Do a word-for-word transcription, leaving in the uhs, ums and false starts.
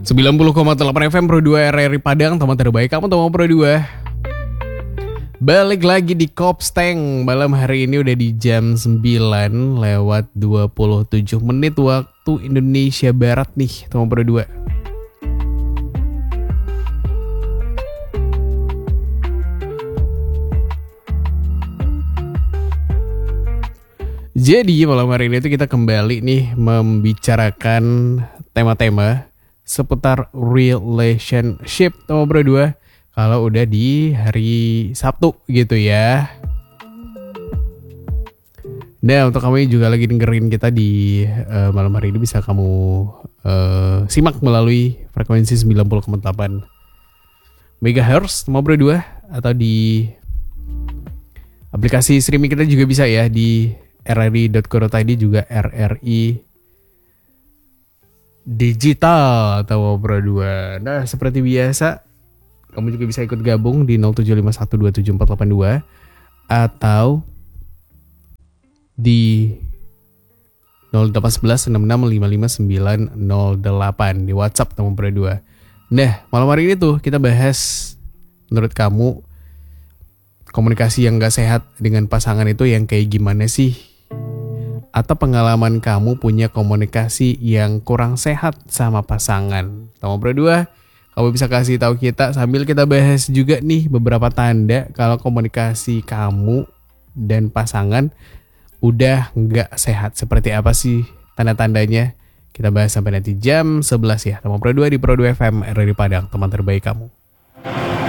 sembilan puluh koma delapan F M Pro dua R R I Padang, teman terbaik kamu teman Pro dua. Balik lagi di Kopsteng. Malam hari ini udah di jam sembilan lewat dua puluh tujuh menit waktu Indonesia Barat nih teman Pro dua. Jadi malam hari ini tuh kita kembali nih membicarakan tema-tema seputar relationship teman Pro dua. Kalau udah di hari Sabtu gitu ya. Nah, untuk kamu yang juga lagi dengerin kita di uh, malam hari ini, bisa kamu uh, simak melalui frekuensi sembilan puluh koma delapan megahertz teman Pro dua, atau di aplikasi streaming kita juga bisa ya, di r r i dot co dot i d, juga R R I Digital atau Pro dua. Nah, seperti biasa kamu juga bisa ikut gabung di nol tujuh lima satu dua tujuh empat delapan dua atau di nol delapan satu satu enam enam lima lima sembilan nol delapan di WhatsApp teman Pro dua. Nah, malam hari ini tuh kita bahas, menurut kamu komunikasi yang gak sehat dengan pasangan itu yang kayak gimana sih? Atau pengalaman kamu punya komunikasi yang kurang sehat sama pasangan teman Pro dua? Kamu bisa kasih tahu kita sambil kita bahas juga nih beberapa tanda kalau komunikasi kamu dan pasangan udah nggak sehat. Seperti apa sih tanda-tandanya? Kita bahas sampai nanti jam sebelas ya teman Pro dua di Pro dua F M R R I Padang, teman terbaik kamu.